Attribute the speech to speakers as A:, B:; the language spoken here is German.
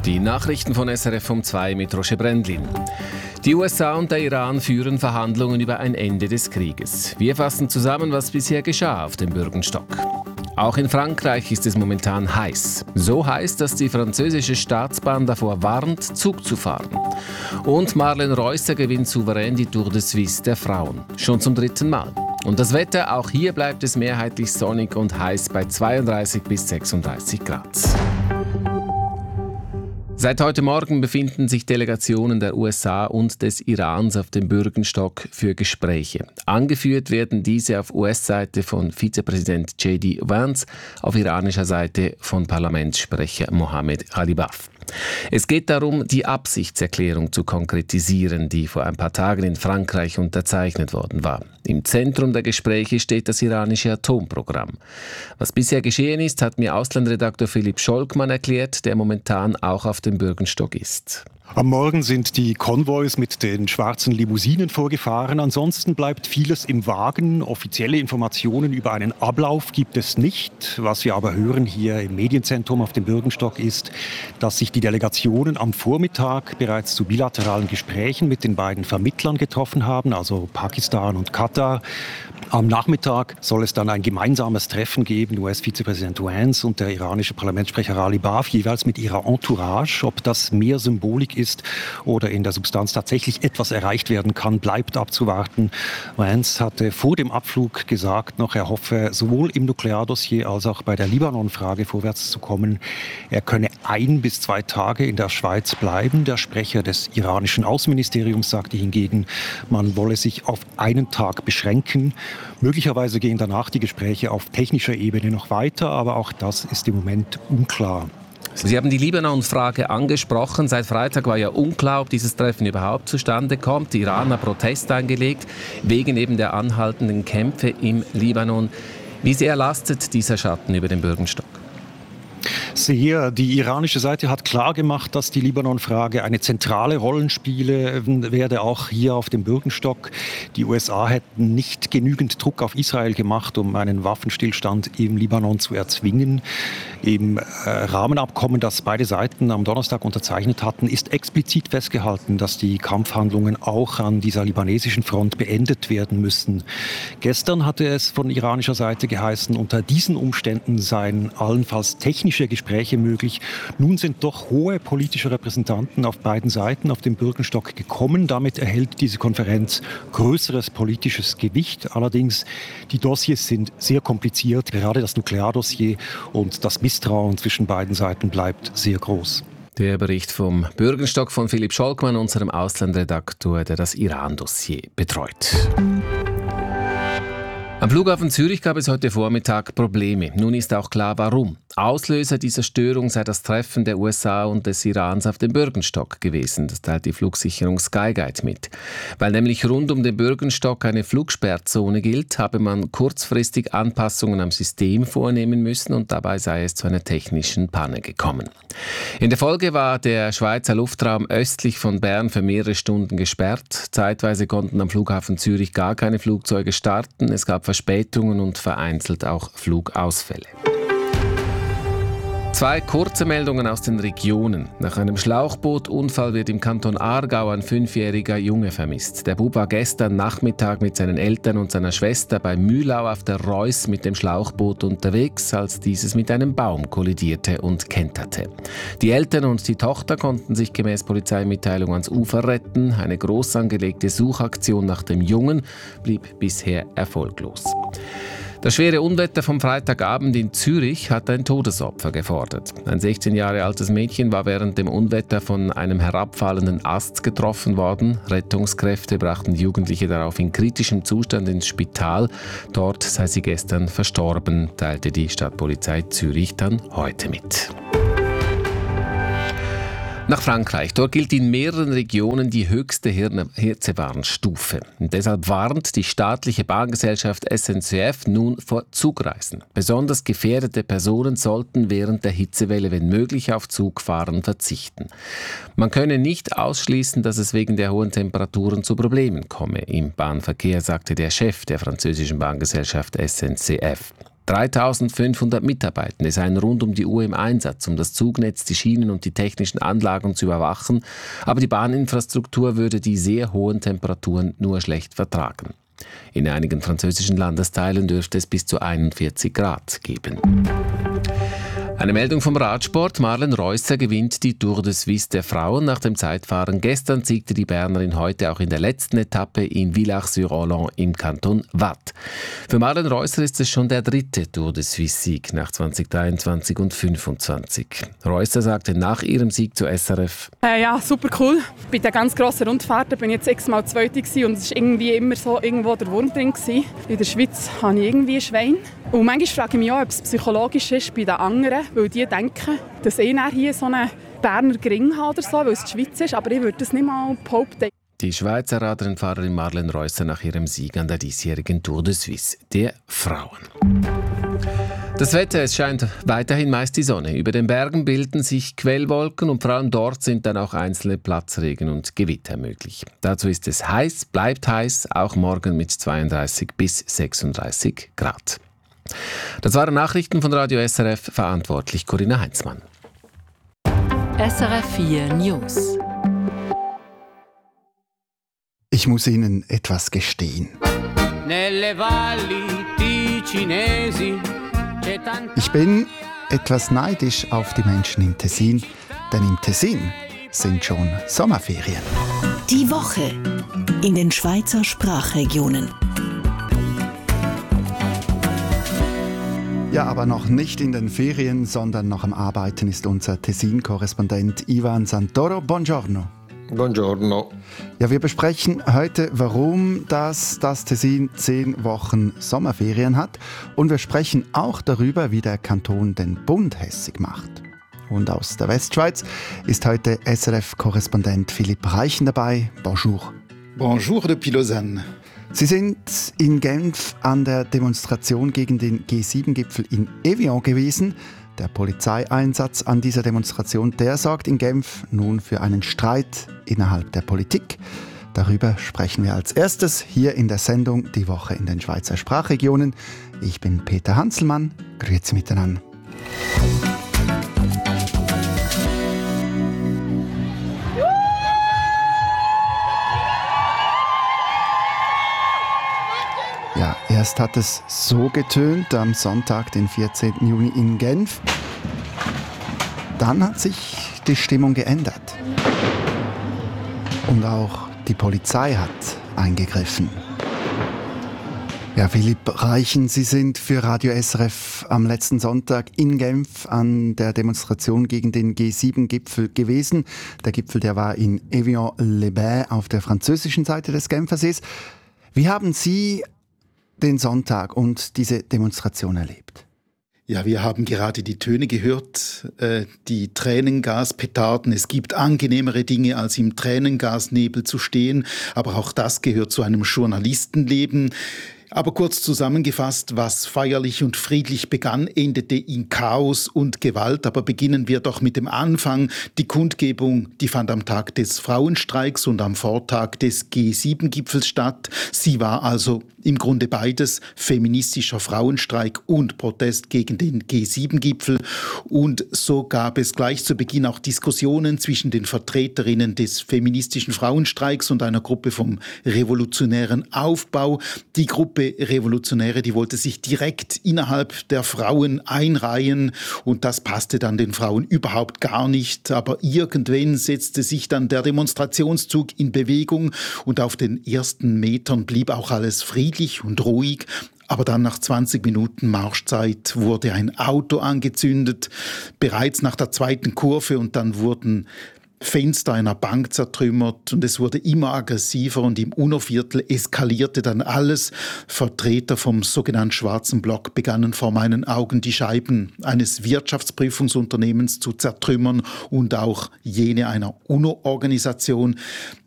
A: Die Nachrichten von SRF um 2 mit Roger Brendlin. Die USA und der Iran führen Verhandlungen über ein Ende des Krieges. Wir fassen zusammen, was bisher geschah auf dem Bürgenstock. Auch in Frankreich ist es momentan heiß. So heiß, dass die französische Staatsbahn davor warnt, Zug zu fahren. Und Marlen Reusser gewinnt souverän die Tour de Suisse der Frauen. Schon zum 3. Mal. Und das Wetter, auch hier bleibt es mehrheitlich sonnig und heiß bei 32 bis 36 Grad. Seit heute Morgen befinden sich Delegationen der USA und des Irans auf dem Bürgenstock für Gespräche. Angeführt werden diese auf US-Seite von Vizepräsident J.D. Vance, auf iranischer Seite von Parlamentssprecher Mohammed Ghalibaf. Es geht darum, die Absichtserklärung zu konkretisieren, die vor ein paar Tagen in Frankreich unterzeichnet worden war. Im Zentrum der Gespräche steht das iranische Atomprogramm. Was bisher geschehen ist, hat mir Auslandredaktor Philipp Scholkmann erklärt, der momentan auch auf dem Bürgenstock ist.
B: Am Morgen sind die Konvois mit den schwarzen Limousinen vorgefahren. Ansonsten bleibt vieles im Wagen. Offizielle Informationen über einen Ablauf gibt es nicht. Was wir aber hören hier im Medienzentrum auf dem Bürgenstock ist, dass sich die Delegationen am Vormittag bereits zu bilateralen Gesprächen mit den beiden Vermittlern getroffen haben, also Pakistan und Katar. Am Nachmittag soll es dann ein gemeinsames Treffen geben, US-Vizepräsident Vance und der iranische Parlamentssprecher Ghalibaf, jeweils mit ihrer Entourage. Ob das mehr Symbolik ist oder in der Substanz tatsächlich etwas erreicht werden kann, bleibt abzuwarten. Vance hatte vor dem Abflug gesagt noch, er hoffe sowohl im Nukleardossier als auch bei der Libanon-Frage vorwärts zu kommen. Er könne 1 bis 2 Tage in der Schweiz bleiben. Der Sprecher des iranischen Außenministeriums sagte hingegen, man wolle sich auf einen Tag beschränken. Möglicherweise gehen danach die Gespräche auf technischer Ebene noch weiter, aber auch das ist im Moment unklar.
A: Sie haben die Libanon-Frage angesprochen. Seit Freitag war ja unklar, ob dieses Treffen überhaupt zustande kommt. Die Iran hat Protest eingelegt, wegen eben der anhaltenden Kämpfe im Libanon. Wie sehr lastet dieser Schatten über den Bürgenstock?
B: Sehr. Die iranische Seite hat klargemacht, dass die Libanon-Frage eine zentrale Rolle spielen werde, auch hier auf dem Bürgenstock. Die USA hätten nicht genügend Druck auf Israel gemacht, um einen Waffenstillstand im Libanon zu erzwingen. Im Rahmenabkommen, das beide Seiten am Donnerstag unterzeichnet hatten, ist explizit festgehalten, dass die Kampfhandlungen auch an dieser libanesischen Front beendet werden müssen. Gestern hatte es von iranischer Seite geheißen, unter diesen Umständen seien allenfalls technische Gespräche möglich. Nun sind doch hohe politische Repräsentanten auf beiden Seiten auf den Bürgenstock gekommen. Damit erhält diese Konferenz größeres politisches Gewicht. Allerdings, die Dossiers sind sehr kompliziert, gerade das Nukleardossier, und das Misstrauen zwischen beiden Seiten bleibt sehr groß.
A: Der Bericht vom Bürgenstock von Philipp Scholkmann, unserem Auslandredaktor, der das Iran-Dossier betreut. Am Flughafen Zürich gab es heute Vormittag Probleme. Nun ist auch klar, warum. Auslöser dieser Störung sei das Treffen der USA und des Irans auf dem Bürgenstock gewesen. Das teilt die Flugsicherung Skyguide mit. Weil nämlich rund um den Bürgenstock eine Flugsperrzone gilt, habe man kurzfristig Anpassungen am System vornehmen müssen und dabei sei es zu einer technischen Panne gekommen. In der Folge war der Schweizer Luftraum östlich von Bern für mehrere Stunden gesperrt. Zeitweise konnten am Flughafen Zürich gar keine Flugzeuge starten. Es gab Verspätungen und vereinzelt auch Flugausfälle. 2 kurze Meldungen aus den Regionen. Nach einem Schlauchbootunfall wird im Kanton Aargau ein 5-jähriger Junge vermisst. Der Bub war gestern Nachmittag mit seinen Eltern und seiner Schwester bei Mühlau auf der Reuss mit dem Schlauchboot unterwegs, als dieses mit einem Baum kollidierte und kenterte. Die Eltern und die Tochter konnten sich gemäß Polizeimitteilung ans Ufer retten. Eine groß angelegte Suchaktion nach dem Jungen blieb bisher erfolglos. Das schwere Unwetter vom Freitagabend in Zürich hat ein Todesopfer gefordert. Ein 16 Jahre altes Mädchen war während dem Unwetter von einem herabfallenden Ast getroffen worden. Rettungskräfte brachten die Jugendliche darauf in kritischem Zustand ins Spital. Dort sei sie gestern verstorben, teilte die Stadtpolizei Zürich dann heute mit. Nach Frankreich. Dort gilt in mehreren Regionen die höchste Hitzewarnstufe. Und deshalb warnt die staatliche Bahngesellschaft SNCF nun vor Zugreisen. Besonders gefährdete Personen sollten während der Hitzewelle, wenn möglich, auf Zugfahren verzichten. Man könne nicht ausschließen, dass es wegen der hohen Temperaturen zu Problemen komme im Bahnverkehr, sagte der Chef der französischen Bahngesellschaft SNCF. 3.500 Mitarbeitende seien rund um die Uhr im Einsatz, um das Zugnetz, die Schienen und die technischen Anlagen zu überwachen, aber die Bahninfrastruktur würde die sehr hohen Temperaturen nur schlecht vertragen. In einigen französischen Landesteilen dürfte es bis zu 41 Grad geben. Eine Meldung vom Radsport. Marlen Reusser gewinnt die Tour de Suisse der Frauen nach dem Zeitfahren. Gestern siegte die Bernerin heute auch in der letzten Etappe in Villars-sur-Orlan im Kanton Waadt. Für Marlen Reusser ist es schon der dritte Tour de Suisse-Sieg nach 2023 und 2025. Reusser sagte nach ihrem Sieg zu SRF:
C: Ja, super cool. Bei den ganz grossen Rundfahrten bin ich jetzt x-mal Zweite und es war irgendwie immer so irgendwo der Wurm drin. In der Schweiz habe ich irgendwie ein Schwein. Und manchmal frage ich mich auch, ob es psychologisch ist bei den anderen, weil die denken, dass ich hier so einen Berner Gring habe oder so, weil es die Schweiz ist, aber ich würde das nicht mal behaupten.
A: Die Schweizer Radrennfahrerin Marlen Reusser nach ihrem Sieg an der diesjährigen Tour de Suisse der Frauen. Das Wetter, es scheint weiterhin meist die Sonne. Über den Bergen bilden sich Quellwolken und vor allem dort sind dann auch einzelne Platzregen und Gewitter möglich. Dazu ist es heiß, bleibt heiß, auch morgen mit 32 bis 36 Grad. Das waren Nachrichten von Radio SRF, verantwortlich Corinna Heinzmann.
D: SRF 4 News.
E: Ich muss Ihnen etwas gestehen. Ich bin etwas neidisch auf die Menschen im Tessin, denn im Tessin sind schon Sommerferien.
F: Die Woche in den Schweizer Sprachregionen.
E: Ja, aber noch nicht in den Ferien, sondern noch am Arbeiten ist unser Tessin-Korrespondent Ivan Santoro. Buongiorno.
G: Buongiorno.
E: Ja, wir besprechen heute, warum das Tessin 10 Wochen Sommerferien hat. Und wir sprechen auch darüber, wie der Kanton den Bund hässig macht. Und aus der Westschweiz ist heute SRF-Korrespondent Philipp Reichen dabei. Bonjour.
H: Bonjour depuis Lausanne.
E: Sie sind in Genf an der Demonstration gegen den G7-Gipfel in Evian gewesen. Der Polizeieinsatz an dieser Demonstration, der sorgt in Genf nun für einen Streit innerhalb der Politik. Darüber sprechen wir als erstes hier in der Sendung Die Woche in den Schweizer Sprachregionen. Ich bin Peter Hanselmann. Grüezi miteinander. Ja, erst hat es so getönt am Sonntag, den 14. Juni in Genf. Dann hat sich die Stimmung geändert. Und auch die Polizei hat eingegriffen. Ja, Philipp Reichen, Sie sind für Radio SRF am letzten Sonntag in Genf an der Demonstration gegen den G7-Gipfel gewesen. Der Gipfel, der war in Evian-les-Bains auf der französischen Seite des Genfersees. Wie haben Sie den Sonntag und diese Demonstration erlebt?
H: Ja, wir haben gerade die Töne gehört, die Tränengaspetarden. Es gibt angenehmere Dinge, als im Tränengasnebel zu stehen, aber auch das gehört zu einem Journalistenleben. Aber kurz zusammengefasst, was feierlich und friedlich begann, endete in Chaos und Gewalt. Aber beginnen wir doch mit dem Anfang. Die Kundgebung, die fand am Tag des Frauenstreiks und am Vortag des G7-Gipfels statt. Sie war also im Grunde beides, feministischer Frauenstreik und Protest gegen den G7-Gipfel. Und so gab es gleich zu Beginn auch Diskussionen zwischen den Vertreterinnen des feministischen Frauenstreiks und einer Gruppe vom Revolutionären Aufbau. Die Gruppe Revolutionäre, die wollte sich direkt innerhalb der Frauen einreihen und das passte dann den Frauen überhaupt gar nicht. Aber irgendwann setzte sich dann der Demonstrationszug in Bewegung und auf den ersten Metern blieb auch alles friedlich und ruhig. Aber dann nach 20 Minuten Marschzeit wurde ein Auto angezündet, bereits nach der zweiten Kurve, und dann wurden Fenster einer Bank zertrümmert und es wurde immer aggressiver und im UNO-Viertel eskalierte dann alles. Vertreter vom sogenannten Schwarzen Block begannen vor meinen Augen die Scheiben eines Wirtschaftsprüfungsunternehmens zu zertrümmern und auch jene einer UNO-Organisation.